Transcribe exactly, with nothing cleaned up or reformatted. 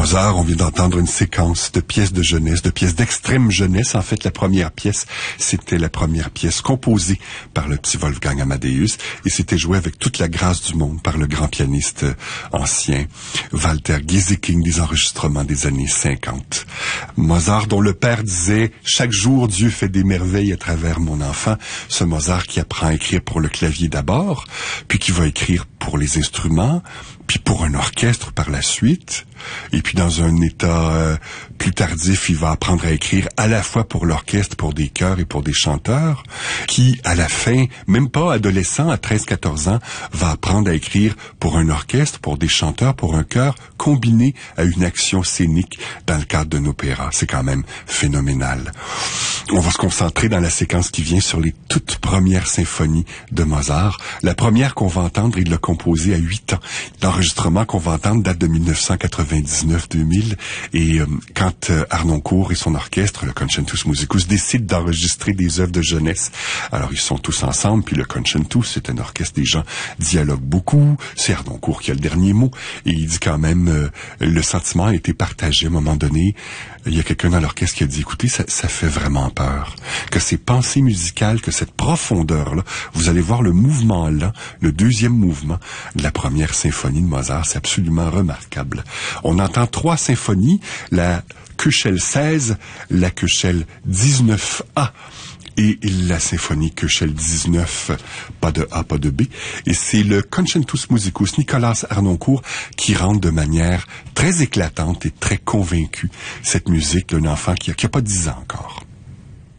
Mozart, on vient d'entendre une séquence de pièces de jeunesse, de pièces d'extrême jeunesse. En fait, la première pièce, c'était la première pièce composée par le petit Wolfgang Amadeus et c'était joué avec toute la grâce du monde par le grand pianiste ancien Walter Gieseking, des enregistrements des années cinquante. Mozart, dont le père disait « Chaque jour, Dieu fait des merveilles à travers mon enfant ». Ce Mozart qui apprend à écrire pour le clavier d'abord, puis qui va écrire pour les instruments, puis pour un orchestre par la suite, et puis dans un état euh, plus tardif, il va apprendre à écrire à la fois pour l'orchestre, pour des chœurs et pour des chanteurs, qui, à la fin, même pas adolescent, à treize quatorze ans, va apprendre à écrire pour un orchestre, pour des chanteurs, pour un chœur, combiné à une action scénique dans le cadre d'un opéra. C'est quand même phénoménal. On va se concentrer dans la séquence qui vient sur les toutes premières symphonies de Mozart. La première qu'on va entendre, il l'a composée à huit ans. L'enregistrement qu'on va entendre date de dix-neuf cent quatre-vingt-dix-neuf deux mille et euh, quand euh, Harnoncourt et son orchestre, le Concentus Musicus, décident d'enregistrer des œuvres de jeunesse, alors ils sont tous ensemble, puis le Concentus, c'est un orchestre, des gens dialoguent beaucoup, c'est Harnoncourt qui a le dernier mot, et il dit quand même, euh, le sentiment a été partagé à un moment donné. Il y a quelqu'un dans l'orchestre qui a dit, écoutez, ça, ça fait vraiment peur, que ces pensées musicales, que cette profondeur-là, vous allez voir le mouvement là, le deuxième mouvement de la première symphonie de Mozart, c'est absolument remarquable. On entend trois symphonies, la Köchel seize, la Köchel dix-neuf A, et la symphonie Köchel dix-neuf, pas de A, pas de B. Et c'est le Concentus Musicus Nicolas Harnoncourt qui rend de manière très éclatante et très convaincue cette musique d'un enfant qui a, qui a pas dix ans encore.